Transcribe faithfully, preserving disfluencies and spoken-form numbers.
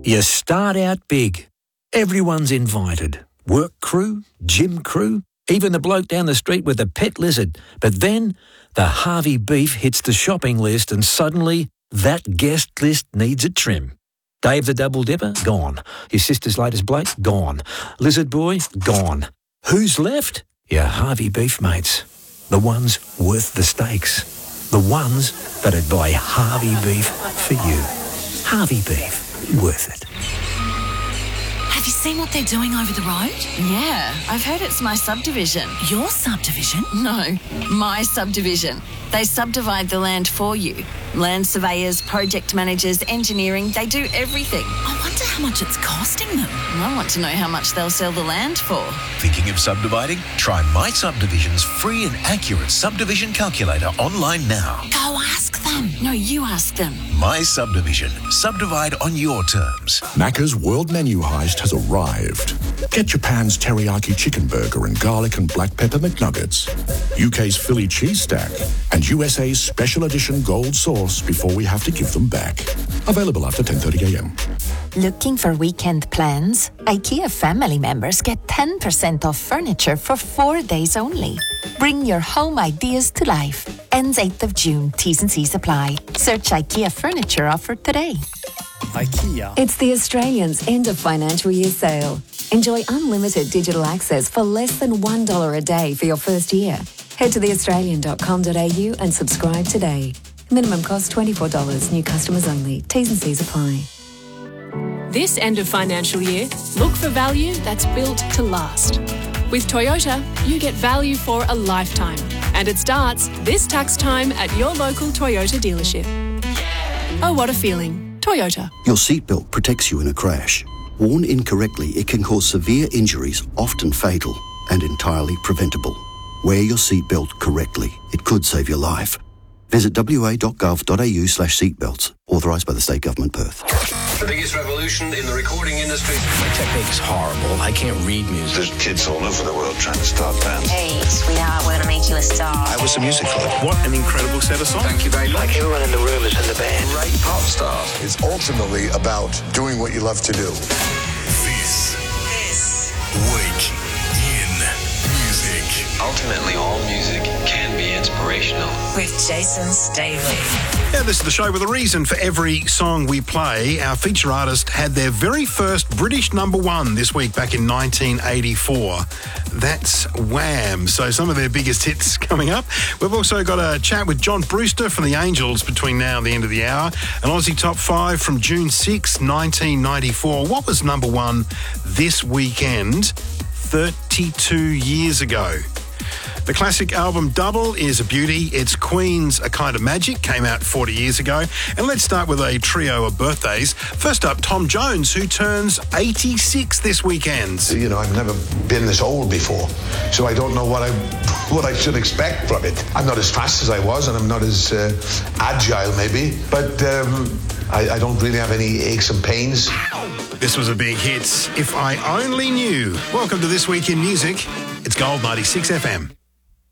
You start out big. Everyone's invited. Work crew, gym crew, even the bloke down the street with the pet lizard. But then the Harvey beef hits the shopping list and suddenly that guest list needs a trim. Dave the Double Dipper? Gone. His sister's latest bloke? Gone. Lizard Boy? Gone. Who's left? Your Harvey beef mates. The ones worth the stakes. The ones that'd buy Harvey beef for you. Harvey beef. Worth it. Have you seen what they're doing over the road? Yeah, I've heard it's my subdivision. Your subdivision? No, my subdivision. They subdivide the land for you. Land surveyors, project managers, engineering, they do everything. I wonder how much it's costing them. I want to know how much they'll sell the land for. Thinking of subdividing? Try My Subdivision's free and accurate subdivision calculator online now. Go ask them. No, you ask them. My Subdivision. Subdivide on your terms. Macca's World Menu Heist has arrived. Get Japan's teriyaki chicken burger and garlic and black pepper McNuggets, U K's Philly cheese stack, and U S A's special edition gold sauce before we have to give them back. Available after ten thirty a m. Looking for weekend plans? IKEA family members get ten percent off furniture for four days only. Bring your home ideas to life. Ends eighth of June. T's and C's apply. Search IKEA furniture offer today. IKEA. It's the Australians' end of financial year sale. Enjoy unlimited digital access for less than one dollar a day for your first year. Head to the australian dot com dot a u and subscribe today. Minimum cost twenty-four dollars. New customers only. T's and C's apply. This end of financial year, look for value that's built to last. With Toyota, you get value for a lifetime. And it starts this tax time at your local Toyota dealership. Oh, what a feeling. Toyota. Your seatbelt protects you in a crash. Worn incorrectly, it can cause severe injuries, often fatal, and entirely preventable. Wear your seatbelt correctly. It could save your life. Visit w a dot gov dot a u slash seatbelts. Authorised by the State Government, Perth. The biggest revolution in the recording industry. My technique's horrible. I can't read music. There's kids all over the world trying to start bands. Hey, sweetheart, we're going to make you a star. I was the music for them. What an incredible set of songs. Thank you very much. Like everyone in the room is in the band. Great pop stars. It's ultimately about doing what you love to do. This, this week in music. Ultimately, all music can be inspirational. With Jason Staley. Yeah, this is the show with a reason for every song we play. Our feature artist had their very first British number one this week back in nineteen eighty-four. That's Wham! So some of their biggest hits coming up. We've also got a chat with John Brewster from the Angels between now and the end of the hour. An Aussie Top five from June sixth, nineteen ninety-four. What was number one this weekend thirty-two years ago? The classic album Double is a beauty. It's Queen's A Kind of Magic, came out forty years ago. And let's start with a trio of birthdays. First up, Tom Jones, who turns eighty-six this weekend. You know, I've never been this old before, so I don't know what I what I should expect from it. I'm not as fast as I was, and I'm not as uh, agile, maybe, but um, I, I don't really have any aches and pains. This was a big hit. If I Only Knew. Welcome to This Week in Music. It's Gold ninety-six F M.